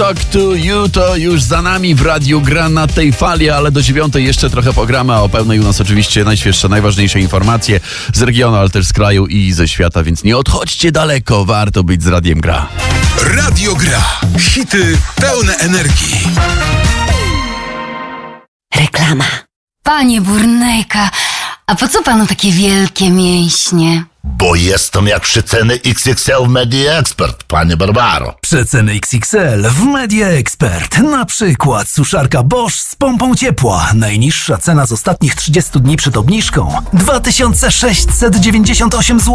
Talk to You to już za nami w Radiu Gra na tej fali, ale do 9 jeszcze trochę pogramy, a o pełnej u nas oczywiście najświeższe, najważniejsze informacje z regionu, ale też z kraju i ze świata, więc nie odchodźcie daleko, warto być z Radiem Gra. Radio Gra. Hity pełne energii. Reklama. Panie Burnejka, a po co panu takie wielkie mięśnie? Bo jestem jak przeceny XXL w Media Expert, panie Barbaro. Przeceny XXL w Media Expert. Na przykład suszarka Bosch z pompą ciepła. Najniższa cena z ostatnich 30 dni przed obniżką 2698 zł.